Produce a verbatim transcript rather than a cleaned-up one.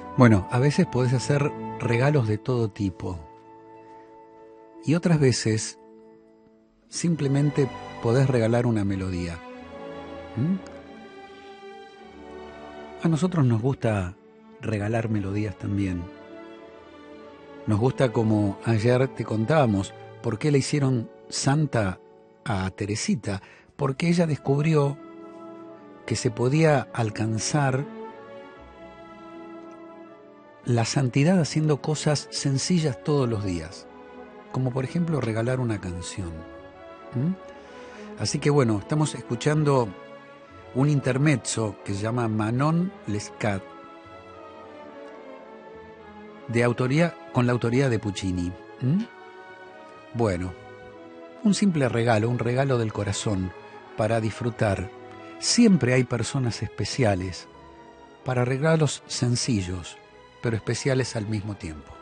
Bueno, a veces podés hacer regalos de todo tipo y otras veces simplemente podés regalar una melodía. ¿Mm? A nosotros nos gusta regalar melodías también. Nos gusta, como ayer te contábamos, por qué le hicieron santa a Teresita, porque ella descubrió que se podía alcanzar la santidad haciendo cosas sencillas todos los días, como por ejemplo regalar una canción. ¿Mm? Así que bueno, estamos escuchando un intermezzo que se llama Manon Lescaut, de autoría, con la autoría de Puccini. ¿Mm? Bueno, un simple regalo, un regalo del corazón para disfrutar. Siempre hay personas especiales para regalos sencillos, pero especiales al mismo tiempo.